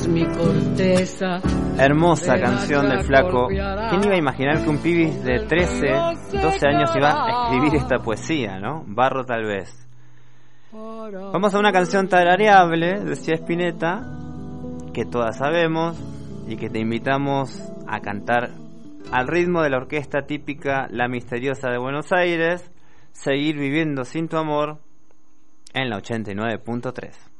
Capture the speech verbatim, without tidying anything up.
Mi corteza. Hermosa canción del Flaco. ¿Quién iba a imaginar que un pibis de trece, doce años iba a escribir esta poesía, no? Barro tal vez. Vamos a una canción tarareable, decía Spinetta, que todas sabemos y que te invitamos a cantar al ritmo de la orquesta típica La Misteriosa de Buenos Aires. Seguir viviendo sin tu amor en la ochenta y nueve punto tres.